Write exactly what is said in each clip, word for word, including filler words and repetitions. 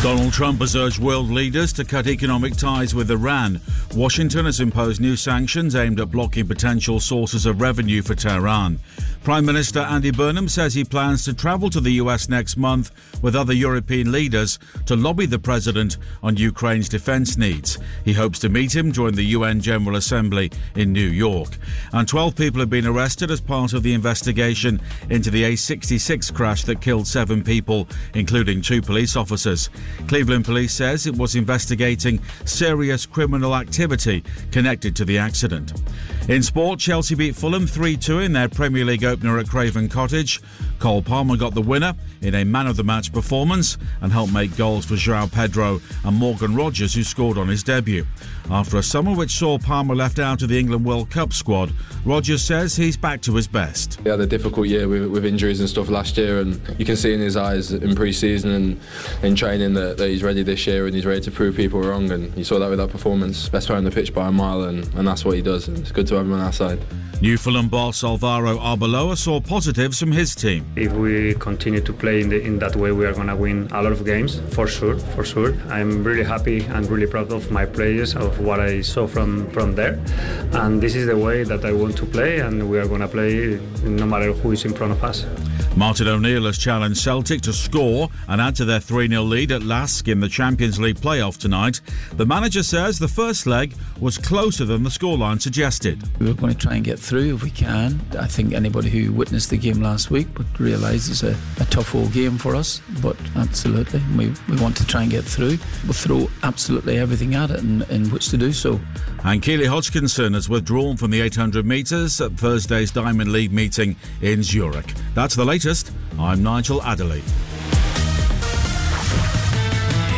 Donald Trump has urged world leaders to cut economic ties with Iran. Washington has imposed new sanctions aimed at blocking potential sources of revenue for Tehran. Prime Minister Andy Burnham says he plans to travel to the U S next month with other European leaders to lobby the president on Ukraine's defence needs. He hopes to meet him during the U N General Assembly in New York. And twelve people have been arrested as part of the investigation into the A sixty-six crash that killed seven people, including two police officers. Cleveland Police says it was investigating serious criminal activity connected to the accident. In sport, Chelsea beat Fulham three two in their Premier League opener at Craven Cottage. Cole Palmer got the winner in a man-of-the-match performance and helped make goals for João Pedro and Morgan Rogers, who scored on his debut. After a summer which saw Palmer left out of the England World Cup squad, Rogers says he's back to his best. He had a difficult year with, with injuries and stuff last year, and you can see in his eyes in pre-season and in training that, that he's ready this year and he's ready to prove people wrong, and you saw that with that performance. Best player on the pitch by a mile, and, and that's what he does, and it's good to have him on our side. New Fulham boss Alvaro Arbeloa saw positives from his team. If we continue to play in, the, in that way, we are going to win a lot of games, for sure, for sure. I'm really happy and really proud of my players, of what I saw from, from there. And this is the way that I want to play, and we are going to play no matter who is in front of us. Martin O'Neill has challenged Celtic to score and add to their three nil lead at Lask in the Champions League playoff tonight. The manager says the first leg was closer than the scoreline suggested. We're going to try and get through if we can. I think anybody who witnessed the game last week would realise it's a, a tough old game for us, but absolutely, we, we want to try and get through. We'll throw absolutely everything at it in, in which to do so. And Keely Hodgkinson has withdrawn from the eight hundred metres at Thursday's Diamond League meeting in Zurich. That's the latest. I'm Nigel Adderley.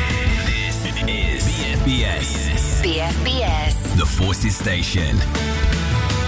This is B F B S. B F B S. The Forces Station.